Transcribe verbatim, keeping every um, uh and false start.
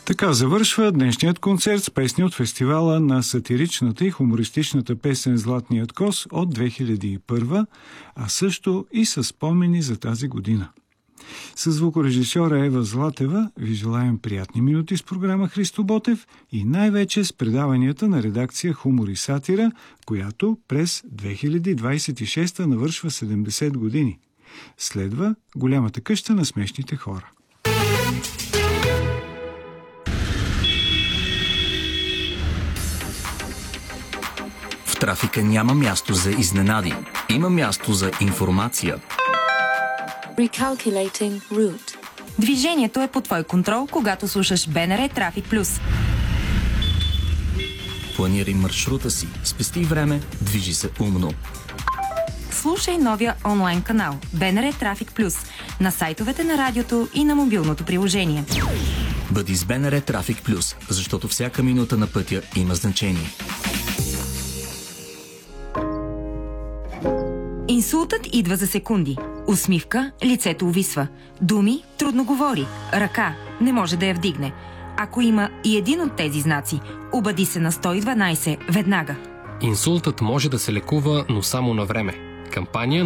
Така завършва днешният концерт с песни от фестивала на сатиричната и хумористичната песен «Златният кос» от две хиляди и първа, а също и с спомени за тази година. С звукорежисьора Ева Златева ви желаем приятни минути с програма Христо Ботев и най-вече с предаванията на редакция «Хумор и сатира», която през две хиляди двадесет и шеста навършва седемдесет години. Следва голямата къща на смешните хора. В трафика няма място за изненади. Има място за информация. Recalculating route. Движението е под твой контрол, когато слушаш БНР Трафик Плюс. Планирай маршрута си, спести време, движи се умно. Слушай новия онлайн канал БНР Трафик Плюс на сайтовете на радиото и на мобилното приложение. Бъди с БНР Трафик Плюс, защото всяка минута на пътя има значение. Инсултът идва за секунди. Усмивка, лицето увисва. Думи, трудно говори. Ръка, не може да я вдигне. Ако има и един от тези знаци, обади се на сто и дванадесет веднага. Инсултът може да се лекува, но само на време. Кампания